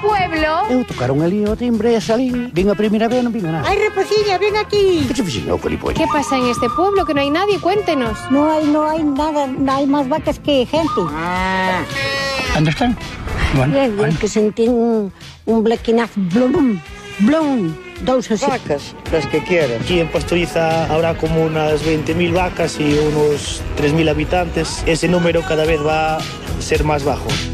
pueblo... Eu tocaron ali o timbre e salín. Vin a primeira vez e non vin a nada. ¡Ay, Reposilla, ven aquí! Que che fixen, colipolla? ¿Qué pasa en este pueblo? Que no hay nadie, cuéntenos. No hay nada, no hay más vacas que gente. ¿Dónde están? Bueno, Bien, que sentín un blequinazo, blum, blum, dos así. Vacas, las que quieras. Aquí en Pastoriza habrá como unas 20.000 vacas y unos 3.000 habitantes. Ese número cada vez va a ser más bajo.